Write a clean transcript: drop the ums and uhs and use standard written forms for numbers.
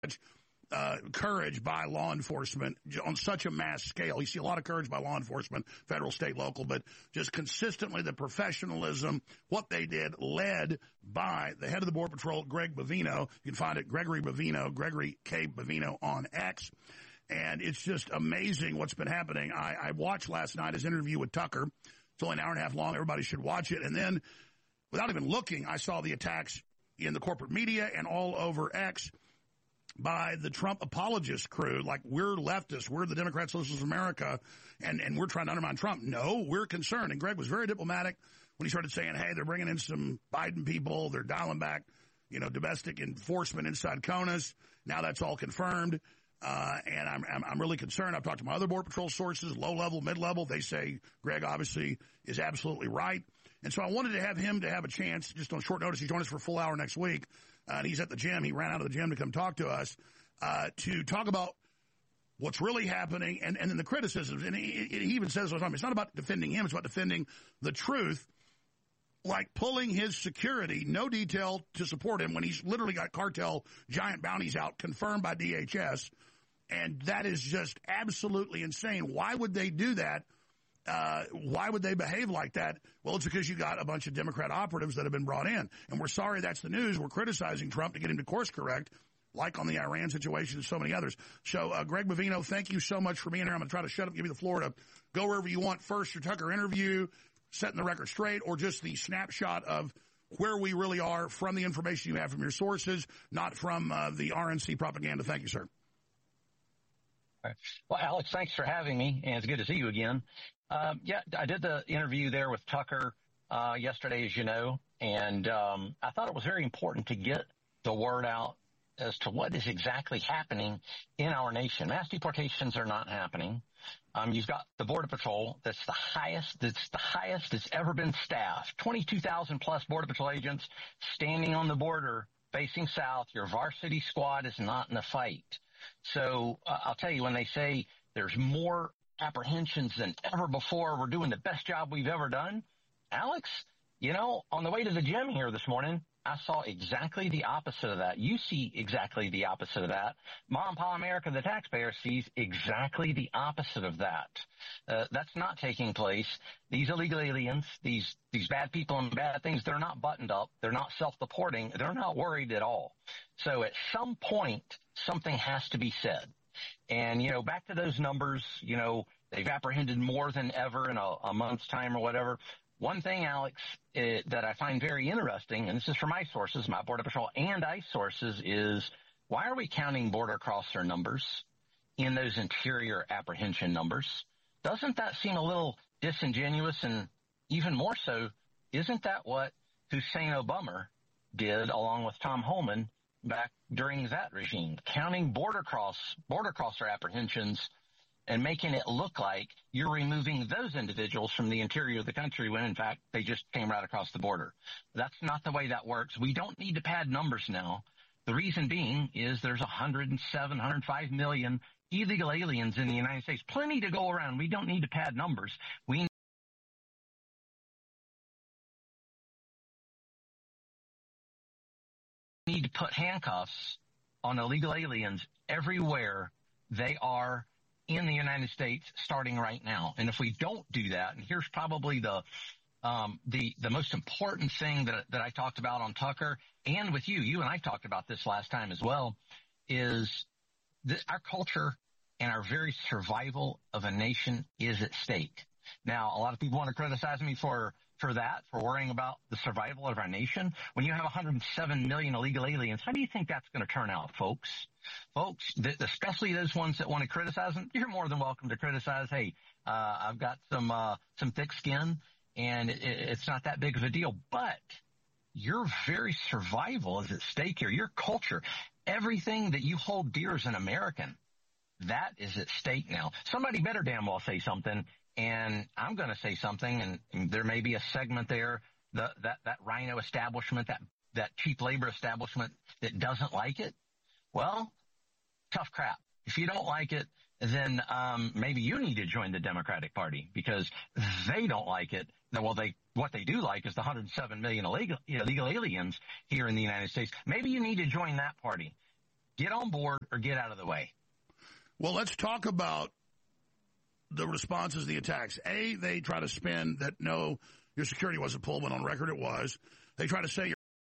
courage by law enforcement on such a mass scale. You see a lot of courage by law enforcement, federal, state, local, but just consistently the professionalism, what they did, led by the head of the Border Patrol, Greg Bavino. You can find it, Gregory Bavino, Gregory K. Bavino on X. And it's just amazing what's been happening. I watched last night his interview with Tucker. It's only an hour and a half long. Everybody should watch it. And then, without even looking, I saw the attacks in the corporate media and all over X by the Trump apologist crew, like we're leftists, we're the Democrat Socialists of America, and we're trying to undermine Trump. No, we're concerned. And Greg was very diplomatic when he started saying, hey, they're bringing in some Biden people, they're dialing back, domestic enforcement inside CONUS. Now that's all confirmed. And I'm really concerned. I've talked to my other Border Patrol sources, low level, mid level. They say Greg obviously is absolutely right. And so I wanted to have him to have a chance just on short notice. He joined us for a full hour next week. And he's at the gym. He ran out of the gym to come talk to us, to talk about what's really happening and then the criticisms. And he even says, it's not about defending him. It's about defending the truth. Like pulling his security, no detail to support him when he's literally got cartel giant bounties out confirmed by DHS. And that is just absolutely insane. Why would they do that? Why would they behave like that? Well, it's because you got a bunch of Democrat operatives that have been brought in. And we're sorry that's the news. We're criticizing Trump to get him to course correct, like on the Iran situation and so many others. So, Greg Bavino, thank you so much for being here. I'm going to try to shut up and give you the floor to go wherever you want. First, your Tucker interview, setting the record straight, or just the snapshot of where we really are from the information you have from your sources, not from the RNC propaganda. Thank you, sir. Well, Alex, thanks for having me, and it's good to see you again. Yeah, I did the interview there with Tucker yesterday, as you know, and I thought it was very important to get the word out as to what is exactly happening in our nation. Mass deportations are not happening. You've got the Border Patrol that's the highest it's ever been staffed. 22,000 plus Border Patrol agents standing on the border facing south. Your varsity squad is not in the fight. So I'll tell you, when they say there's more apprehensions than ever before, we're doing the best job we've ever done. Alex, on the way to the gym here this morning, I saw exactly the opposite of that. You see exactly the opposite of that. Mom, Pa America, the taxpayer, sees exactly the opposite of that. That's not taking place. These illegal aliens, these bad people and bad things, they're not buttoned up. They're not self-deporting. They're not worried at all. So at some point, something has to be said. And, back to those numbers, they've apprehended more than ever in a month's time or whatever. One thing, Alex, that I find very interesting, and this is from my sources, my Border Patrol and ICE sources, is why are we counting border crosser numbers in those interior apprehension numbers? Doesn't that seem a little disingenuous? And even more so, isn't that what Hussein Obama did along with Tom Homan back during that regime, counting border crosser apprehensions and making it look like you're removing those individuals from the interior of the country when, in fact, they just came right across the border. That's not the way that works. We don't need to pad numbers now. The reason being is there's 107, 105 million illegal aliens in the United States. Plenty to go around. We don't need to pad numbers. We need to put handcuffs on illegal aliens everywhere they are in the United States starting right now. And if we don't do that, and here's probably the most important thing that I talked about on Tucker and with you and I talked about this last time as well, is that our culture and our very survival of a nation is at stake. Now, a lot of people want to criticize me for that, for worrying about the survival of our nation. When you have 107 million illegal aliens, how do you think that's going to turn out, folks? Folks, especially those ones that want to criticize them, you're more than welcome to criticize. Hey, I've got some thick skin, and it's not that big of a deal. But your very survival is at stake here. Your culture, everything that you hold dear as an American, that is at stake now. Somebody better damn well say something. And I'm going to say something, and there may be a segment there, that rhino establishment, that cheap labor establishment that doesn't like it. Well, tough crap. If you don't like it, then maybe you need to join the Democratic Party because they don't like it. Well, what they do like is the 107 million illegal aliens here in the United States. Maybe you need to join that party. get on board or get out of the way. Well, let's talk about the responses to the attacks. A, they try to spin that, no, your security wasn't pulled, when on record it was. They try to say